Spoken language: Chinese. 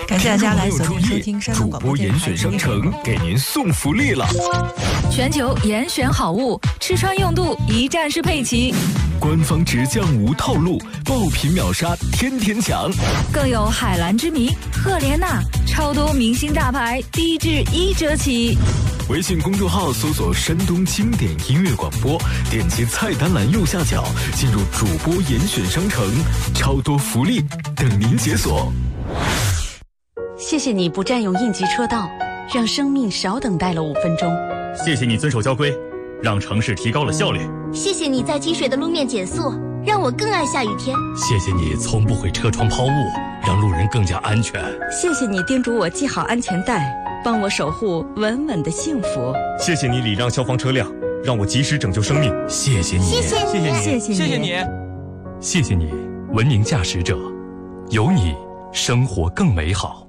感谢大家来锁定收听山东主播严选商城给您送福利了。 全球严选好物，吃穿用度一站式配齐。 官方直降无套路，爆品秒杀天天抢。 更有海蓝之谜、赫莲娜，超多明星大牌，低至1折起。 微信公众号搜索山东经典音乐广播，点击菜单栏右下角进入主播严选商城，超多福利等您解锁。 谢谢你不占用应急车道，让生命少等待了5分钟。 谢谢你遵守交规，让城市提高了效率。 谢谢你在积水的路面减速，让我更爱下雨天。 谢谢你从不会车窗抛物，让路人更加安全。 谢谢你叮嘱我系好安全带，帮我守护稳稳的幸福。 谢谢你礼让消防车辆，让我及时拯救生命。 谢谢你， 谢谢你， 谢谢你， 谢谢你，谢谢你，文明驾驶者，有你，生活更美好。